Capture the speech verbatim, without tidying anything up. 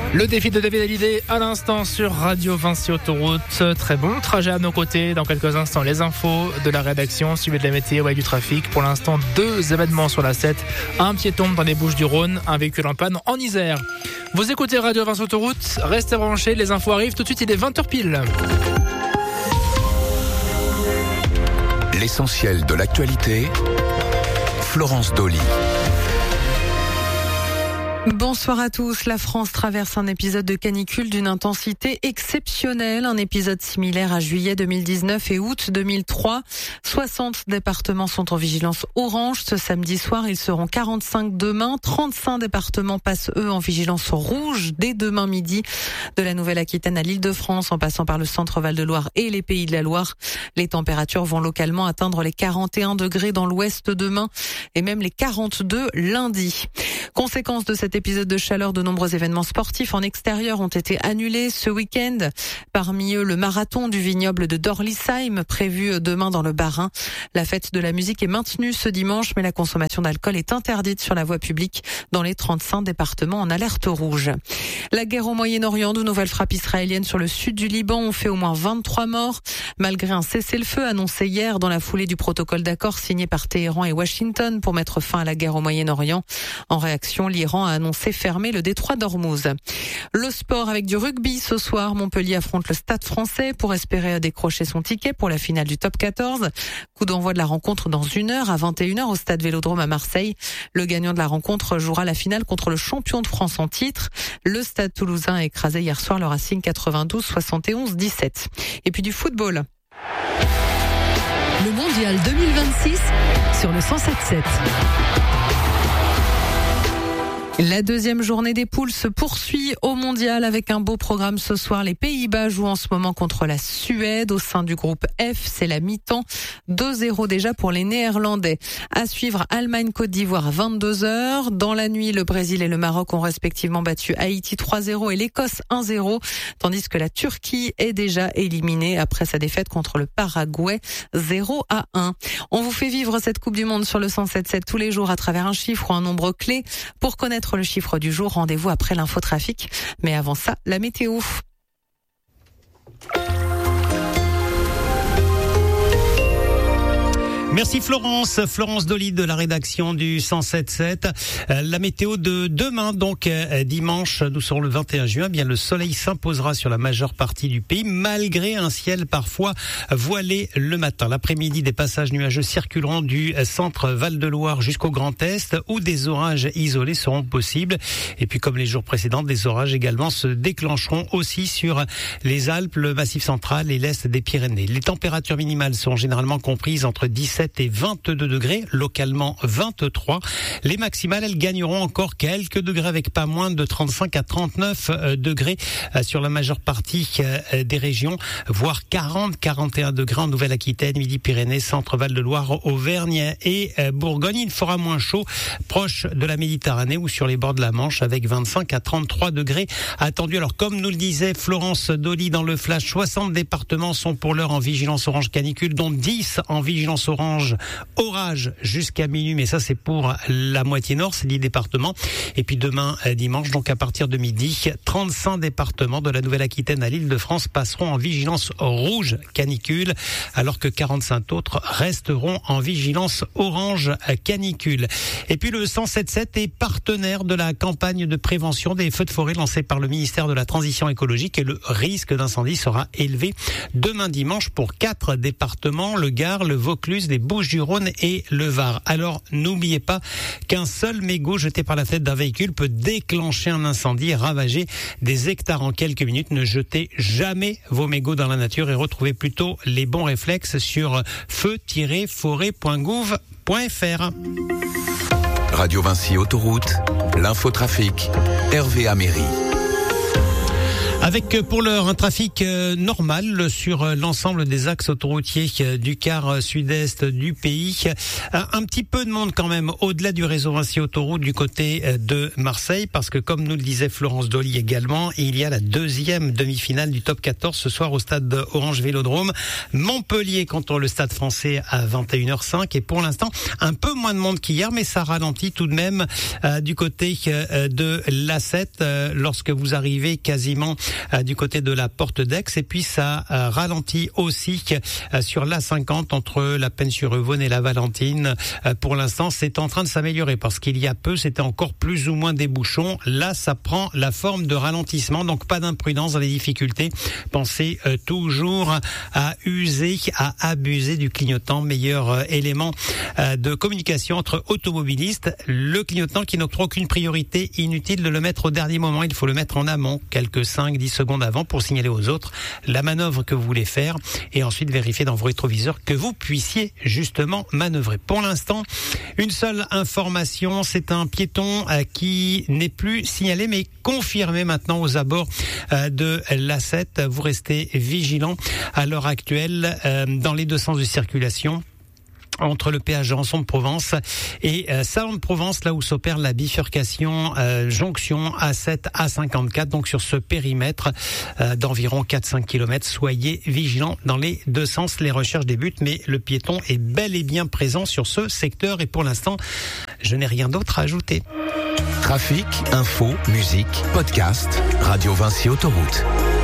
Le défi de David Hallyday à l'instant sur Radio Vinci Autoroute. Très bon trajet à nos côtés. Dans quelques instants, les infos de la rédaction, suivi de la météo et du trafic. Pour l'instant, deux événements sur la sept. Un piéton dans les Bouches-du-Rhône, un véhicule en panne en Isère. Vous écoutez Radio Vinci Autoroute. Restez branchés, les infos arrivent. Tout de suite, il est vingt heures pile. L'essentiel de l'actualité, Florence Dolly. Bonsoir à tous. La France traverse un épisode de canicule d'une intensité exceptionnelle. Un épisode similaire à juillet deux mille dix-neuf et août deux mille trois. soixante départements sont en vigilance orange. Ce samedi soir, ils seront quarante-cinq demain. trente-cinq départements passent, eux, en vigilance rouge dès demain midi. De la Nouvelle-Aquitaine à l'Île-de-France, en passant par le centre Val-de-Loire et les Pays de la Loire. Les températures vont localement atteindre les quarante et un degrés dans l'ouest demain et même les quarante-deux lundi. Conséquence de cet épisode de chaleur, de nombreux événements sportifs en extérieur ont été annulés ce week-end. Parmi eux, le marathon du vignoble de Dorlisheim, prévu demain dans le Bas-Rhin. La fête de la musique est maintenue ce dimanche, mais la consommation d'alcool est interdite sur la voie publique dans les trente-cinq départements en alerte rouge. La guerre au Moyen-Orient, de nouvelles frappes israéliennes sur le sud du Liban ont fait au moins vingt-trois morts. Malgré un cessez-le-feu annoncé hier dans la foulée du protocole d'accord signé par Téhéran et Washington pour mettre fin à la guerre au Moyen-Orient. En réaction, l'Iran a annoncé fermer le détroit d'Ormuz. Le sport avec du rugby ce soir. Montpellier affronte le Stade Français pour espérer décrocher son ticket pour la finale du top quatorze. Coup d'envoi de la rencontre dans une heure à vingt et une heures au Stade Vélodrome à Marseille. Le gagnant de la rencontre jouera la finale contre le champion de France en titre. Le Stade Toulousain a écrasé hier soir le Racing quatre-vingt-douze soixante et onze dix-sept. Et puis du football. Le Mondial deux mille vingt-six sur le cent sept sept. La deuxième journée des poules se poursuit au Mondial avec un beau programme ce soir. Les Pays-Bas jouent en ce moment contre la Suède au sein du groupe F. C'est la mi-temps. deux zéro déjà pour les Néerlandais. À suivre Allemagne-Côte d'Ivoire à vingt-deux heures. Dans la nuit, le Brésil et le Maroc ont respectivement battu Haïti trois zéro et l'Écosse un zéro. Tandis que la Turquie est déjà éliminée après sa défaite contre le Paraguay zéro à un. On vous fait vivre cette Coupe du Monde sur le cent sept sept tous les jours à travers un chiffre ou un nombre clé. Pour connaître le chiffre du jour, rendez-vous après l'infotrafic. Mais avant ça, la météo. Merci Florence, Florence Dolly de la rédaction du cent sept sept. Euh, la météo de demain, donc euh, dimanche, nous serons le vingt et un juin. Eh bien, le soleil s'imposera sur la majeure partie du pays, malgré un ciel parfois voilé le matin. L'après-midi, des passages nuageux circuleront du centre Val-de-Loire jusqu'au Grand Est, où des orages isolés seront possibles. Et puis, comme les jours précédents, des orages également se déclencheront aussi sur les Alpes, le Massif central et l'Est des Pyrénées. Les températures minimales seront généralement comprises entre dix-sept et vingt-deux degrés, localement vingt-trois. Les maximales, elles gagneront encore quelques degrés avec pas moins de trente-cinq à trente-neuf degrés sur la majeure partie des régions, voire quarante à quarante et un degrés en Nouvelle-Aquitaine, Midi-Pyrénées, Centre Val-de-Loire, Auvergne et Bourgogne. Il fera moins chaud proche de la Méditerranée ou sur les bords de la Manche avec vingt-cinq à trente-trois degrés attendus. Alors, comme nous le disait Florence Dolly dans le flash, soixante départements sont pour l'heure en vigilance orange canicule, dont dix en vigilance orange orage jusqu'à minuit, mais ça c'est pour la moitié nord, c'est dix départements. Et puis demain dimanche, donc à partir de midi, trente-cinq départements de la Nouvelle-Aquitaine à l'Île-de-France passeront en vigilance rouge canicule, alors que quarante-cinq autres resteront en vigilance orange canicule. Et puis le cent sept sept est partenaire de la campagne de prévention des feux de forêt lancée par le ministère de la Transition écologique, et le risque d'incendie sera élevé demain dimanche pour quatre départements, le Gard, le Vaucluse, les Bouches-du-Rhône et le Var. Alors, n'oubliez pas qu'un seul mégot jeté par la fenêtre d'un véhicule peut déclencher un incendie et ravager des hectares en quelques minutes. Ne jetez jamais vos mégots dans la nature et retrouvez plutôt les bons réflexes sur feu tiret forêt point gouv point f r. Radio Vinci Autoroute, l'infotrafic, Hervé Améry. Avec pour l'heure un trafic normal sur l'ensemble des axes autoroutiers du quart sud-est du pays. Un petit peu de monde quand même au-delà du réseau Vinci Autoroute du côté de Marseille, parce que comme nous le disait Florence Dolly également, il y a la deuxième demi-finale du top quatorze ce soir au stade Orange Vélodrome. Montpellier contre le Stade Français à vingt et une heures cinq, et pour l'instant un peu moins de monde qu'hier, mais ça ralentit tout de même euh, du côté euh, de l'A sept euh, lorsque vous arrivez quasiment euh, du côté de la Porte d'Aix, et puis ça euh, ralentit aussi euh, sur l'A cinquante entre la Pennes-sur-Yvonne et la Valentine. Euh, pour l'instant c'est en train de s'améliorer, parce qu'il y a peu c'était encore plus ou moins des bouchons. Là ça prend la forme de ralentissement, donc pas d'imprudence dans les difficultés. Pensez euh, toujours à user, à abuser du clignotant, meilleur euh, élément euh, de communication entre automobilistes. Le clignotant qui n'octroie aucune priorité, inutile de le mettre au dernier moment, il faut le mettre en amont, quelques cinq dix secondes avant, pour signaler aux autres la manœuvre que vous voulez faire, et ensuite vérifier dans vos rétroviseurs que vous puissiez justement manœuvrer. Pour l'instant, une seule information, c'est un piéton euh, qui n'est plus signalé mais confirmé maintenant aux abords euh, de l'A sept. Vous restez vigilants à l'heure actuelle euh, dans les deux sens de circulation entre le péage de Rançon-de-Provence et euh, Salon-de-Provence, là où s'opère la bifurcation euh, jonction A sept A cinquante-quatre, donc sur ce périmètre euh, d'environ quatre à cinq kilomètres. Soyez vigilants dans les deux sens, les recherches débutent, mais le piéton est bel et bien présent sur ce secteur, et pour l'instant, je n'ai rien d'autre à ajouter. Trafic, info, musique, podcast, Radio Vinci Autoroute.